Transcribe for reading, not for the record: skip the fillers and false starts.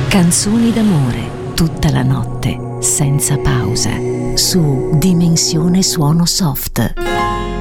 Canzoni d'amore, tutta la notte, senza pausa, su Dimensione Suono Soft.